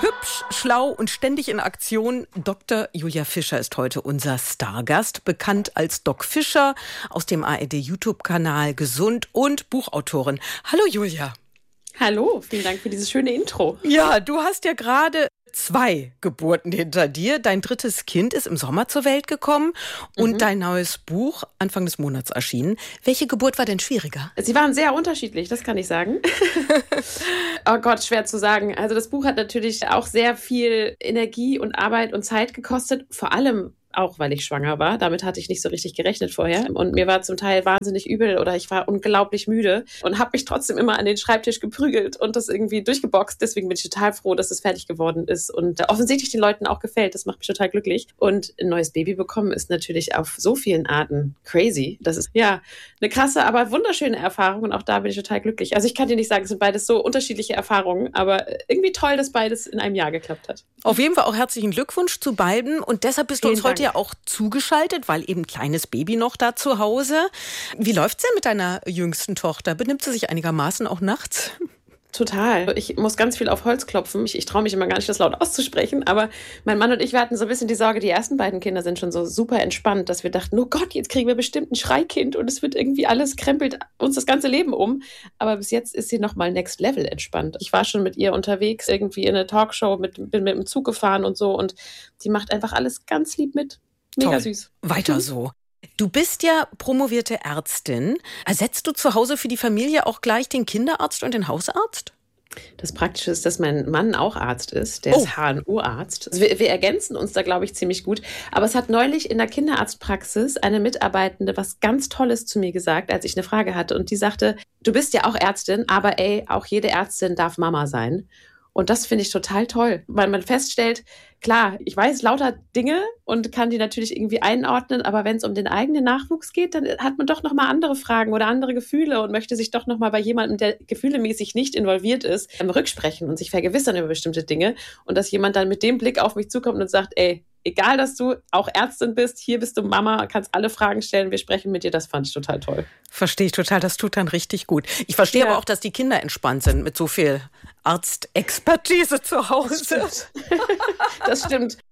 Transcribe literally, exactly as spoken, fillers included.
Hübsch, schlau und ständig in Aktion. Doktor Julia Fischer ist heute unser Stargast, bekannt als Doc Fischer aus dem A R D-YouTube-Kanal Gesund und Buchautorin. Hallo Julia. Hallo, vielen Dank für dieses schöne Intro. Ja, du hast ja gerade zwei Geburten hinter dir. Dein drittes Kind ist im Sommer zur Welt gekommen und mhm. dein neues Buch Anfang des Monats erschienen. Welche Geburt war denn schwieriger? Sie waren sehr unterschiedlich, das kann ich sagen. Oh Gott, schwer zu sagen. Also das Buch hat natürlich auch sehr viel Energie und Arbeit und Zeit gekostet, vor allem auch, weil ich schwanger war. Damit hatte ich nicht so richtig gerechnet vorher. Und mir war zum Teil wahnsinnig übel oder ich war unglaublich müde und habe mich trotzdem immer an den Schreibtisch geprügelt und das irgendwie durchgeboxt. Deswegen bin ich total froh, dass es fertig geworden ist und offensichtlich den Leuten auch gefällt. Das macht mich total glücklich. Und ein neues Baby bekommen ist natürlich auf so vielen Arten crazy. Das ist ja eine krasse, aber wunderschöne Erfahrung und auch da bin ich total glücklich. Also ich kann dir nicht sagen, es sind beides so unterschiedliche Erfahrungen, aber irgendwie toll, dass beides in einem Jahr geklappt hat. Auf jeden Fall auch herzlichen Glückwunsch zu beiden und deshalb bist du uns heute ja auch zugeschaltet, weil eben kleines Baby noch da zu Hause. Wie läuft's denn mit deiner jüngsten Tochter? Benimmt sie sich einigermaßen auch nachts? Total. Ich muss ganz viel auf Holz klopfen. Ich, ich traue mich immer gar nicht, das laut auszusprechen. Aber mein Mann und ich, wir hatten so ein bisschen die Sorge, die ersten beiden Kinder sind schon so super entspannt, dass wir dachten, oh Gott, jetzt kriegen wir bestimmt ein Schreikind und es wird irgendwie alles, krempelt uns das ganze Leben um. Aber bis jetzt ist sie nochmal next level entspannt. Ich war schon mit ihr unterwegs, irgendwie in eine Talkshow, mit, bin mit dem Zug gefahren und so. Und die macht einfach alles ganz lieb mit. Mega Toll. Süß. Weiter so. Du bist ja promovierte Ärztin. Ersetzt du zu Hause für die Familie auch gleich den Kinderarzt und den Hausarzt? Das Praktische ist, dass mein Mann auch Arzt ist. Der oh. ist H N O-Arzt. Also wir, wir ergänzen uns da, glaube ich, ziemlich gut. Aber es hat neulich in der Kinderarztpraxis eine Mitarbeitende was ganz Tolles zu mir gesagt, als ich eine Frage hatte. Und die sagte, du bist ja auch Ärztin, aber ey, auch jede Ärztin darf Mama sein. Und das finde ich total toll, weil man feststellt, klar, ich weiß lauter Dinge und kann die natürlich irgendwie einordnen, aber wenn es um den eigenen Nachwuchs geht, dann hat man doch nochmal andere Fragen oder andere Gefühle und möchte sich doch nochmal bei jemandem, der gefühlemäßig nicht involviert ist, rücksprechen und sich vergewissern über bestimmte Dinge und dass jemand dann mit dem Blick auf mich zukommt und sagt, ey, egal, dass du auch Ärztin bist, hier bist du Mama, kannst alle Fragen stellen, wir sprechen mit dir, das fand ich total toll. Verstehe ich total, das tut dann richtig gut. Ich verstehe ja. aber auch, dass die Kinder entspannt sind mit so viel Arztexpertise zu Hause. Das stimmt. Das stimmt.